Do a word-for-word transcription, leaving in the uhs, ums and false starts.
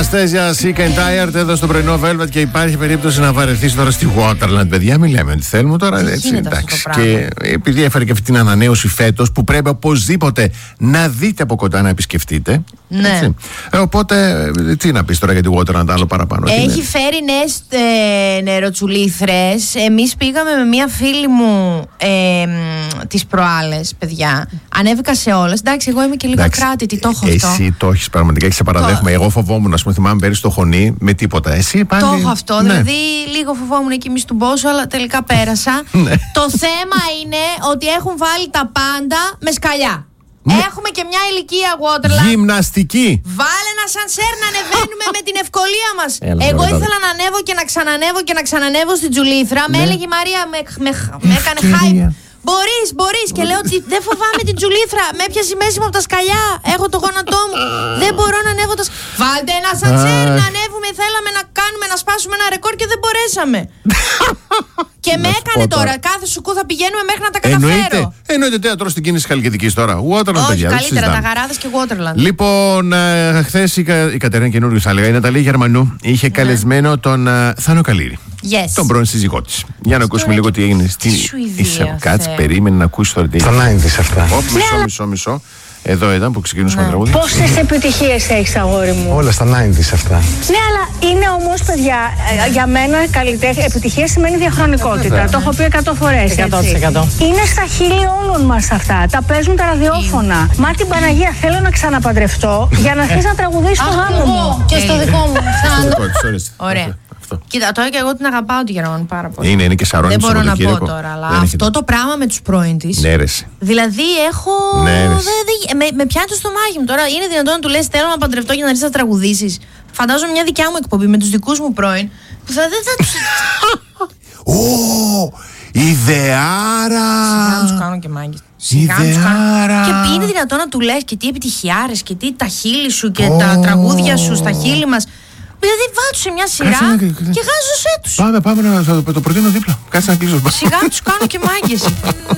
Αναστέζια, Sick and Tired εδώ στο πρωινό Velvet και υπάρχει περίπτωση να βαρεθείς τώρα στη Waterland, παιδιά. Μην λέμε ότι θέλουμε τώρα. Έτσι, εντάξει. Και επειδή έφερε και αυτή την ανανέωση φέτος που πρέπει οπωσδήποτε να δείτε από κοντά, να επισκεφτείτε. Ναι. Έτσι. Ε, οπότε, τι να πεις τώρα για τη Waterland άλλο παραπάνω? Έχει φέρει νέες ε, νεροτσουλήθρες. Εμείς πήγαμε με μία φίλη μου ε, τις προάλλες, παιδιά. Ανέβηκα σε όλες. Εντάξει, εγώ είμαι και λίγο κράτητη, το έχω αυτό. Εσύ το έχεις πραγματικά, και σε παραδέχομαι. Εγώ φοβόμουν, α πούμε, θυμάμαι πέρυσι στο Χωνί με τίποτα. Εσύ πάλι. Το έχω αυτό. Ναι. Δηλαδή, λίγο φοβόμουν εκεί μισ' του μπόσου, αλλά τελικά πέρασα. Ναι. Το θέμα είναι ότι έχουν βάλει τα πάντα με σκαλιά. Ναι. Έχουμε και μια ηλικία Waterland. Γυμναστική. Βάλε ένα σανσέρ να ανεβαίνουμε με την ευκολία μας. Έλα, Εγώ βέβαια. ήθελα να ανέβω και να ξανανεύω και να ξανανεύω στην Τζουλήθρα. Ναι. Με έλεγε η Μαρία, με, με, με έκανε hype. Μπορείς, μπορείς. Και λέω ότι δεν φοβάμαι την Τζουλήθρα. Με έπιασε η μέση μου από τα σκαλιά. Έχω το γόνατό μου. Δεν μπορώ να ανέβω τα σκαλιά. Βάλτε ένα σανσέρ να ανέβουμε. Θέλαμε να κάνουμε, να σπάσουμε ένα ρεκόρ και δεν μπορέσαμε. Και με έκανε τώρα. Κάθε σουκού θα πηγαίνουμε μέχρι να τα καταφέρω. Εννοείται, εννοείται θέατρο στην κίνηση Χαλκιδικής τώρα. Waterland, όχι, παιδιά. καλύτερα, τα γαράδες και Waterland. Λοιπόν, ε, χθες η, Κα, η Κατερίνα καινούργιο, θα λέγα, η Ναταλή Γερμανού είχε ναι. καλεσμένο τον uh, Θάνο Καλήρη. Yes. Τον πρώην σύζυγό της. Για να ακούσουμε λίγο τι έγινε στην Σουηδία. Κάτσε, περίμενε να ακούσει τώρα τι έγινε. Τα ενενήντα αυτά. Ωπ, μισό, μισό, μισό. Εδώ ήταν που ξεκινούσαμε ναι. τραγούδι. Πόσες επιτυχίες έχεις, αγόρι μου? Όλα στα ενενήντα αυτά. Ναι, αλλά είναι όμως, παιδιά, ε, για μένα καλλιτέχνη, επιτυχία σημαίνει διαχρονικότητα. Yeah. Το έχω πει εκατό φορές. εκατό τοις εκατό. Είναι στα χείλη όλων μας αυτά. Τα παίζουν τα ραδιόφωνα. Μα την Παναγία, θέλω να ξαναπαντρευτώ για να αρχίσει να τραγουδήσει στο γάμο μου. Και στο δικό μου. Ωραία. Κοίτα, τώρα και εγώ την αγαπάω τη Γερμανού πάρα πολύ. Είναι, είναι και σαρώνει. Δεν μπορώ να πω τώρα, αλλά αυτό το πράγμα με τους πρώην της. Ναι, ρε. Δηλαδή έχω. Ναι, ρε. Δε, δε, με, με πιάνει το στομάχι μου τώρα. Είναι δυνατόν να του λες θέλω να παντρευτώ για να αρχίσει να τραγουδήσεις? Φαντάζομαι μια δικιά μου εκπομπή με τους δικούς μου πρώην που θα δεν θα τους. Ω! Ιδεάρα! Σιγά να τους κάνω και μάγκες. Σιγά να τους κάνω. Και είναι δυνατόν να του λες και τι επιτυχιάρες και τι τα χείλη σου και oh. τα τραγούδια σου στα χείλη μας. Δηλαδή βάτσου σε μια σειρά Κάτσε, και, και γάζωσέ τους. Πάμε, πάμε να το, το προτείνω δίπλα. Κάτσε να κλείσω. Σιγά να τους κάνω και μάγκες.